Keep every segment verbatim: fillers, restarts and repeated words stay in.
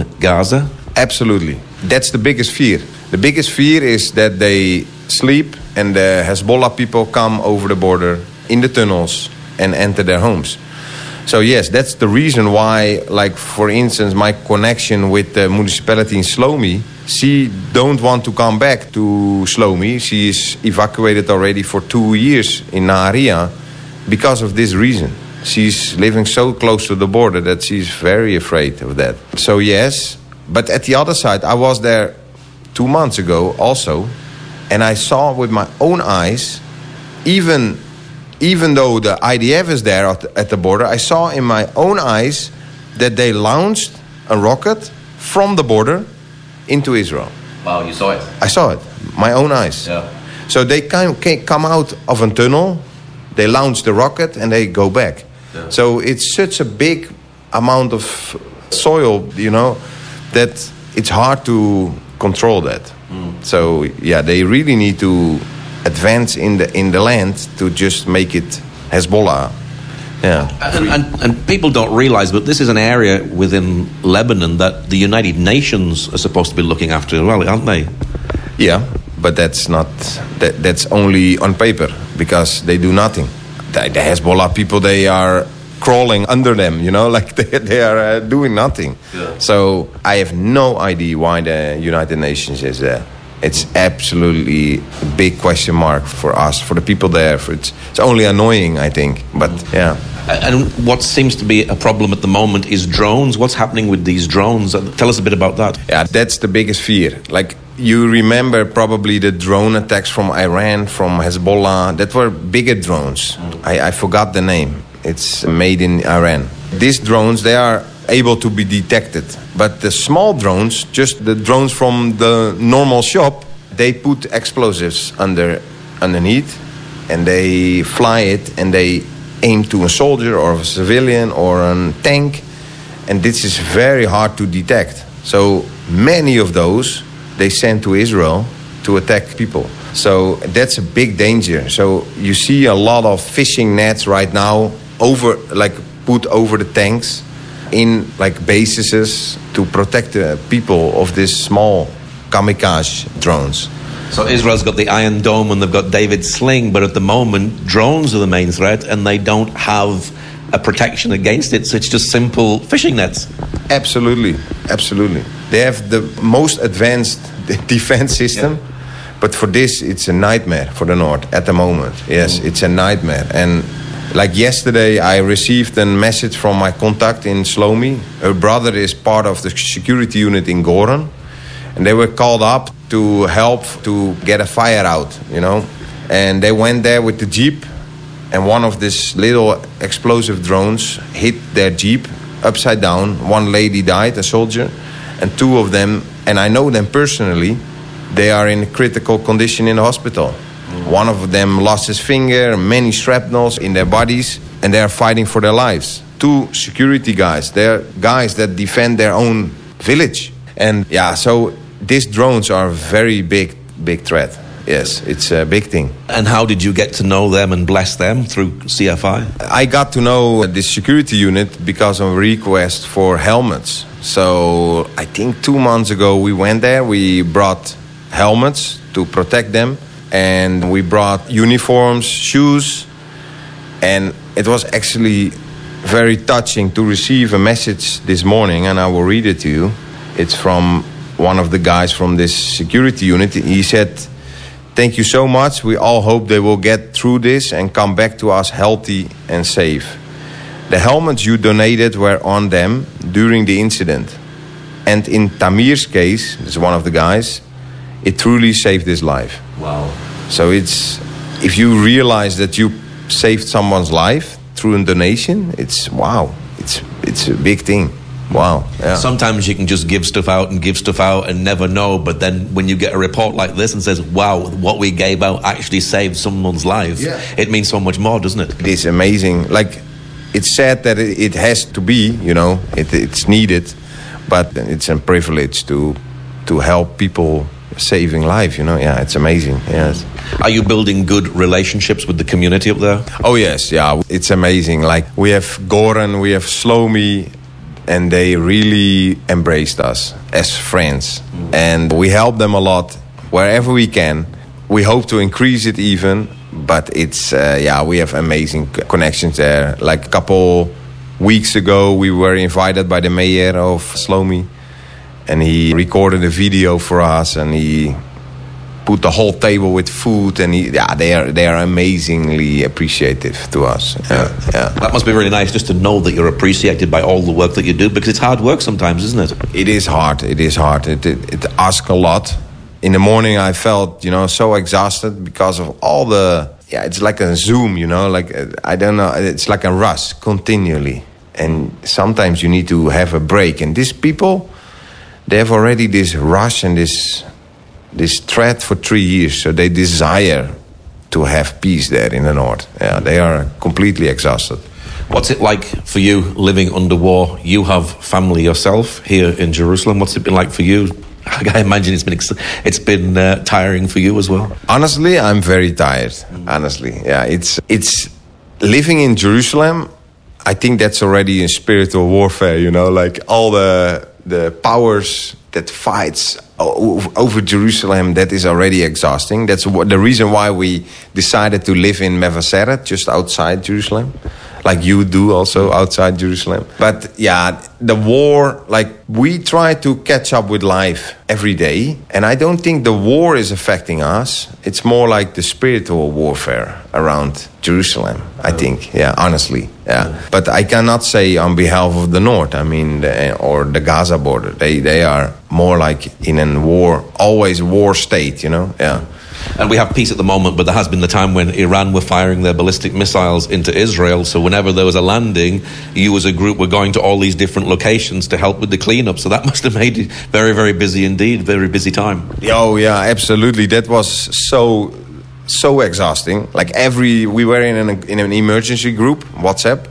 in Gaza? Absolutely. That's the biggest fear. The biggest fear is that they sleep and the Hezbollah people come over the border in the tunnels and enter their homes. So yes, that's the reason why, like for instance, my connection with the municipality in Slomi, she don't want to come back to Slomi. She is evacuated already for two years in Nahariya because of this reason. She's living so close to the border that she's very afraid of that. So yes, but at the other side, I was there two months ago also, and I saw with my own eyes, even even though the I D F is there at the, at the border, I saw in my own eyes that they launched a rocket from the border into Israel. Wow, you saw it? I saw it, my own eyes. Yeah. So they can, can come out of a tunnel, they launch the rocket, and they go back. Yeah. So it's such a big amount of soil, you know, that it's hard to control that. Mm. So yeah, they really need to advance in the in the land to just make it Hezbollah. Yeah. And, and, and people don't realize, but this is an area within Lebanon that the United Nations are supposed to be looking after as well, aren't they? Yeah, but that's not that, that's only on paper because they do nothing. The, the Hezbollah people, they are crawling under them, you know, like they, they are uh, doing nothing. Yeah. So I have no idea why the United Nations is there. It's absolutely a big question mark for us, for the people there. For it's, it's only annoying, I think, but yeah. And what seems to be a problem at the moment is drones. What's happening with these drones? Tell us a bit about that. Yeah, that's the biggest fear. Like, you remember probably the drone attacks from Iran, from Hezbollah. That were bigger drones. Mm. I, I forgot the name. It's made in Iran. These drones, they are able to be detected. But the small drones, just the drones from the normal shop, they put explosives under underneath, and they fly it, and they aim to a soldier or a civilian or a tank, and this is very hard to detect. So many of those they send to Israel to attack people. So that's a big danger. So you see a lot of fishing nets right now over, like put over the tanks in like bases to protect the people of these small kamikaze drones. So Israel's got the Iron Dome and they've got David Sling, but at the moment drones are the main threat and they don't have a protection against it, so it's just simple fishing nets. Absolutely, absolutely. They have the most advanced defense system, yeah. But for this it's a nightmare for the North at the moment. Yes, mm. It's a nightmare. And like yesterday I received a message from my contact in Slomi. Her brother is part of the security unit in Goran, and they were called up to help to get a fire out, you know. And they went there with the Jeep, and one of these little explosive drones hit their Jeep upside down. One lady died, a soldier, and two of them, and I know them personally, they are in critical condition in the hospital. Mm-hmm. One of them lost his finger, many shrapnels in their bodies, and they are fighting for their lives. Two security guys, they're guys that defend their own village. And yeah, so these drones are a very big, big threat. Yes, it's a big thing. And how did you get to know them and bless them through C F I? I got to know this security unit because of a request for helmets. So I think two months ago we went there. We brought helmets to protect them. And we brought uniforms, shoes. And it was actually very touching to receive a message this morning. And I will read it to you. It's from one of the guys from this security unit. He said, "Thank you so much. We all hope they will get through this and come back to us healthy and safe. The helmets you donated were on them during the incident. And in Tamir's case," this is one of the guys, "it truly saved his life." Wow. So it's, if you realize that you saved someone's life through a donation, it's wow. It's it's a big thing. Wow. Yeah. Sometimes you can just give stuff out and give stuff out and never know, but then when you get a report like this and says, wow, what we gave out actually saved someone's life, yeah. It means so much more, doesn't it? It is amazing. Like, it's sad that it, it has to be, you know, it, it's needed, but it's a privilege to to help people saving life, you know. Yeah, it's amazing. Yes. Are you building good relationships with the community up there? Oh, yes, yeah. It's amazing. Like, we have Goran, we have Slomi. and they really embraced us as friends. Mm. And we help them a lot wherever we can. We hope to increase it even, but it's, uh, yeah, we have amazing connections there. Like a couple weeks ago, we were invited by the mayor of Slomi, and he recorded a video for us, and he put the whole table with food, and he, yeah, they are they are amazingly appreciative to us. Yeah, yeah. That must be really nice just to know that you're appreciated by all the work that you do, because it's hard work sometimes, isn't it? It is hard. It is hard. It it, it asks a lot. In the morning, I felt, you know, so exhausted because of all the, yeah, it's like a Zoom, you know, like, I don't know, it's like a rush continually. And sometimes you need to have a break. And these people, they have already this rush and this this threat for three years. So they desire to have peace there in the north. Yeah, they are completely exhausted. What's it like for you living under war? You have family yourself here in Jerusalem. What's it been like for you? I imagine it's been it's been uh, tiring for you as well. Honestly, I'm very tired. Honestly, yeah, it's it's living in Jerusalem. I think that's already a spiritual warfare. You know, like all the the powers that fights over Jerusalem. That is already exhausting. That's the reason why we decided to live in Mevaseret, just outside Jerusalem. Like you do also outside Jerusalem. But yeah, the war, like we try to catch up with life every day. And I don't think the war is affecting us. It's more like the spiritual warfare around Jerusalem, I think. Yeah, honestly. Yeah. But I cannot say on behalf of the North, I mean, the, or the Gaza border. They, they are more like in a war, always war state, you know? Yeah. And we have peace at the moment, but there has been the time when Iran were firing their ballistic missiles into Israel. So whenever there was a landing, you as a group were going to all these different locations to help with the cleanup. So that must have made it very, very busy indeed, very busy time. Oh, yeah, absolutely. That was so, so exhausting. Like every, we were in an, in an emergency group, WhatsApp,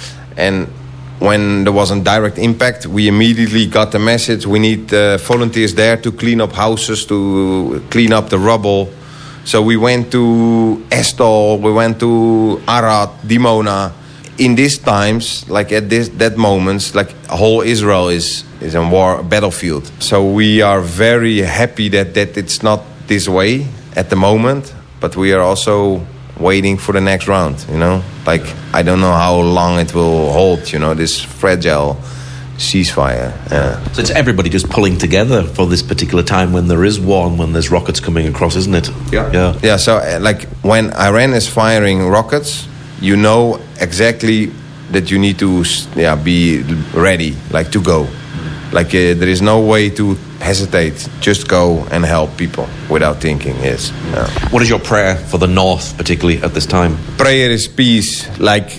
and when there was a direct impact, we immediately got the message, we need uh, volunteers there to clean up houses, to clean up the rubble. So we went to Estol, we went to Arad, Dimona. In these times, like at this that moments, like whole Israel is is a war battlefield. So we are very happy that, that it's not this way at the moment, but we are also waiting for the next round, you know? Like, I don't know how long it will hold, you know, this fragile ceasefire. Yeah. So it's everybody just pulling together for this particular time when there is war and when there's rockets coming across, isn't it? Yeah. Yeah, yeah so uh, like when Iran is firing rockets, you know exactly that you need to yeah, be ready, like to go. Like uh, there is no way to hesitate. Just go and help people without thinking, yes. Yeah. What is your prayer for the North, particularly at this time? Prayer is peace. Like,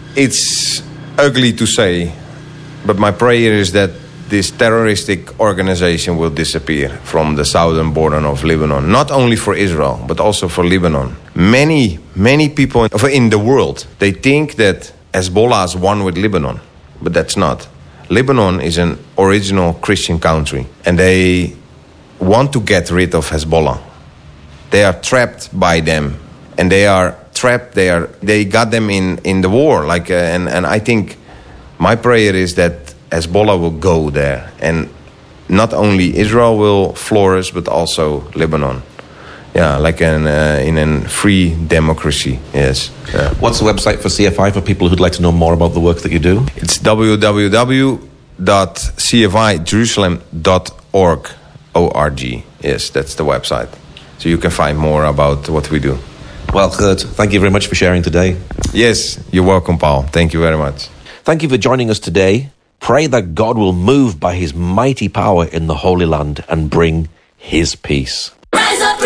it's ugly to say, but my prayer is that this terroristic organization will disappear from the southern border of Lebanon. Not only for Israel, but also for Lebanon. Many, many people in the world, they think that Hezbollah is one with Lebanon, but that's not. Lebanon is an original Christian country, and they want to get rid of Hezbollah. They are trapped by them, and they are trapped. They are they got them in, in the war. Like, uh, and and I think my prayer is that Hezbollah will go there, and not only Israel will flourish, but also Lebanon. Yeah, like an, uh, in a free democracy, yes. Yeah. What's the website for C F I for people who'd like to know more about the work that you do? It's w w w dot c f i jerusalem dot org, O R G. Yes, that's the website. So you can find more about what we do. Well, Geert, thank you very much for sharing today. Yes, you're welcome, Paul. Thank you very much. Thank you for joining us today. Pray that God will move by his mighty power in the Holy Land and bring his peace.